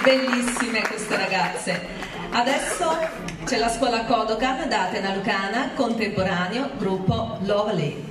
bellissime queste ragazze. Adesso c'è la scuola Kodokan da Atena Lucana, contemporaneo, gruppo Lovely.